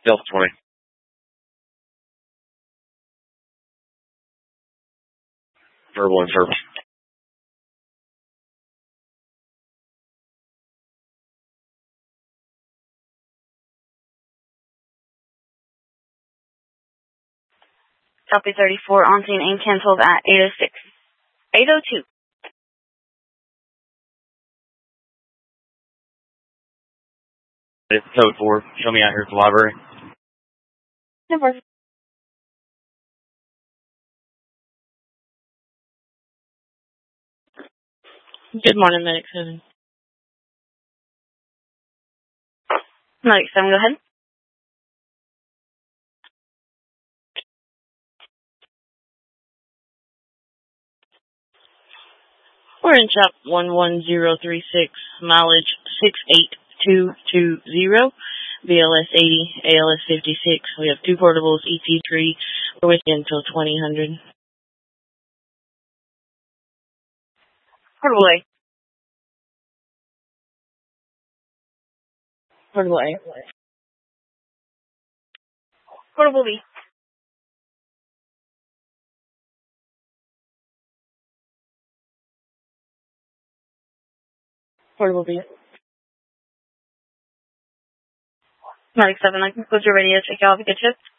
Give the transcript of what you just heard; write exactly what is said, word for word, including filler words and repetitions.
Delta twenty. Verbal and verbal. Copy thirty-four, on scene aim canceled at eight oh six. eight oh two. It's code four. Show me out here at the library. Number. Good morning, Medic seven. Medic seven, go ahead. We're in shop one one zero three six, mileage six eight two two zero, B L S eighty, A L S fifty-six. We have two portables, E T three. We're with you until twenty hundred. Portable A. Portable A. Portable B. Portable B. Medic seven, that concludes your radio. Take care. Have a good shift.